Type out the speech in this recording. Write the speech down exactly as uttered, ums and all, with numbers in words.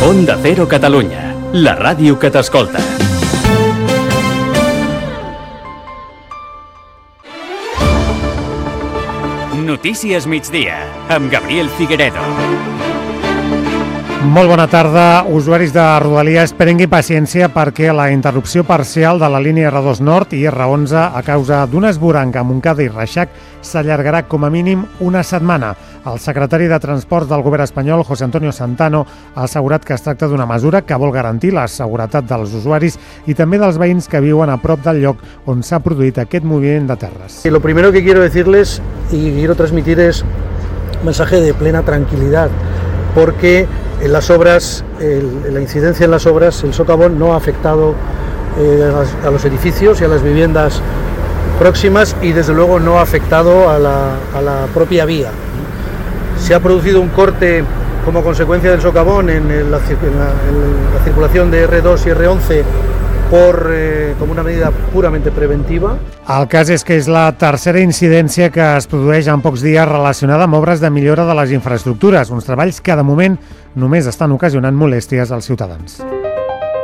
Onda Cero Catalunya, la ràdio que t'escolta. Notícies migdia, amb Gabriel Figueredo. Molt bona tarda. Usuaris de Rodalies, prenguin paciència perquè la interrupció parcial de la línia erre dos Nord i erre onze a causa d'un esvoranc a Montcada i Reixac s'allargarà com a mínim una setmana. El secretari de Transports del govern espanyol, José Antonio Santano, ha assegurat que es tracta d'una mesura que vol garantir la seguretat dels usuaris i també dels veïns que viuen a prop del lloc on s'ha produït aquest moviment de terres. Lo primero que quiero decirles y quiero transmitir es un mensaje de plena tranquilidad, porque en las obras, el, la incidencia en las obras, el socavón no ha afectado eh, a, las, a los edificios y a las viviendas próximas y desde luego no ha afectado a la, a la propia vía. Se ha producido un corte como consecuencia del socavón en, el, en, la, en la circulación de erre dos y erre onze por, eh, com una medida puramente preventiva. El cas és que és la tercera incidència que es produeix en pocs dies relacionada amb obres de millora de les infraestructures, uns treballs que de moment només estan ocasionant molèsties als ciutadans.